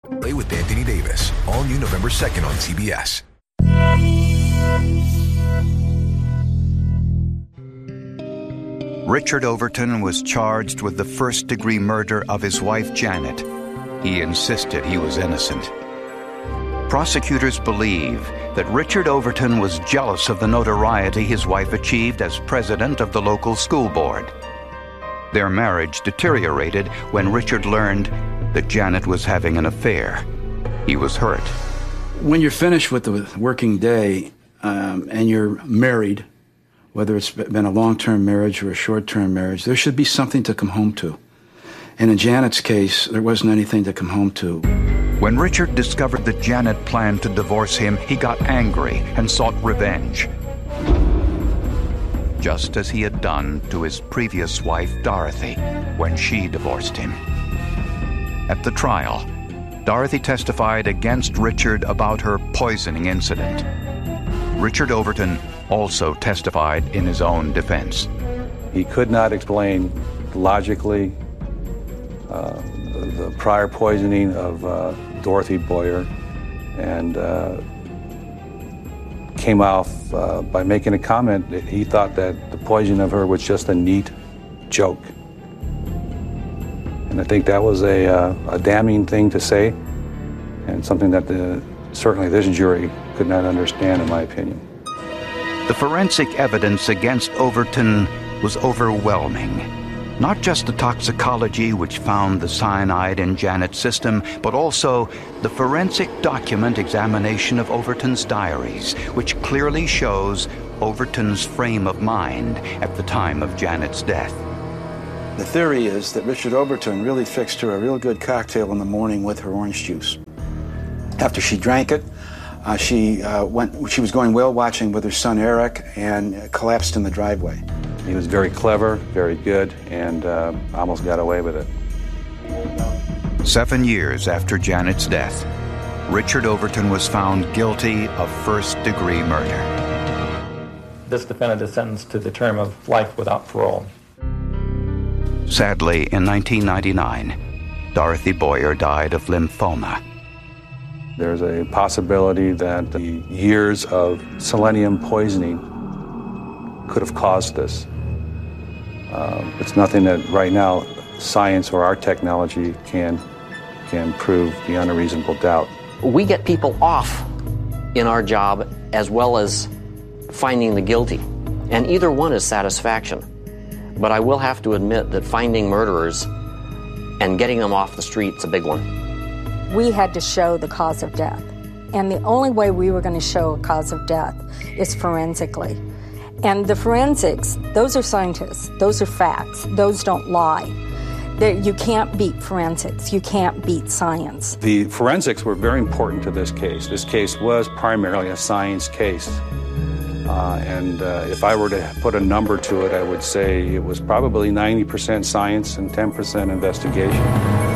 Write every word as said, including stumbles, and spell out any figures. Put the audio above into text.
Play with Anthony Davis, all new November second on C B S. Richard Overton was charged with the first-degree murder of his wife, Janet. He insisted he was innocent. Prosecutors believe that Richard Overton was jealous of the notoriety his wife achieved as president of the local school board. Their marriage deteriorated when Richard learned that Janet was having an affair. He was hurt. When you're finished with the working day um, and you're married, whether it's been a long-term marriage or a short-term marriage, there should be something to come home to. And in Janet's case, there wasn't anything to come home to. When Richard discovered that Janet planned to divorce him, he got angry and sought revenge, just as he had done to his previous wife, Dorothy, when she divorced him. At the trial, Dorothy testified against Richard about her poisoning incident. Richard Overton also testified in his own defense. He could not explain logically uh, the, the prior poisoning of uh, Dorothy Boyer, and uh, came off uh, by making a comment that he thought that the poisoning of her was just a neat joke. And I think that was a, uh, a damning thing to say, and something that the, certainly this jury could not understand, in my opinion. The forensic evidence against Overton was overwhelming. Not just the toxicology which found the cyanide in Janet's system, but also the forensic document examination of Overton's diaries, which clearly shows Overton's frame of mind at the time of Janet's death. The theory is that Richard Overton really fixed her a real good cocktail in the morning with her orange juice. After she drank it, uh, she uh, went. She was going whale watching with her son Eric and collapsed in the driveway. He was very clever, very good, and uh, almost got away with it. Seven years after Janet's death, Richard Overton was found guilty of first-degree murder. This defendant is sentenced to the term of life without parole. Sadly, in nineteen ninety-nine, Dorothy Boyer died of lymphoma. There's a possibility that the years of selenium poisoning could have caused this. Uh, it's nothing that right now science or our technology can can prove beyond a reasonable doubt. We get people off in our job as well as finding the guilty, and either one is satisfaction. But I will have to admit that finding murderers and getting them off the street is a big one. We had to show the cause of death, and the only way we were going to show a cause of death is forensically. And the forensics, those are scientists, those are facts, those don't lie. They're, you can't beat forensics, you can't beat science. The forensics were very important to this case. This case was primarily a science case. Uh, and uh, if I were to put a number to it, I would say it was probably ninety percent science and ten percent investigation.